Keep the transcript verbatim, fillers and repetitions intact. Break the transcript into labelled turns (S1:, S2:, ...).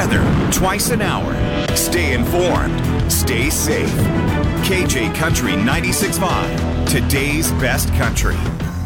S1: weather twice an hour. Stay informed. Stay safe. K J Country ninety-six point five, today's best country.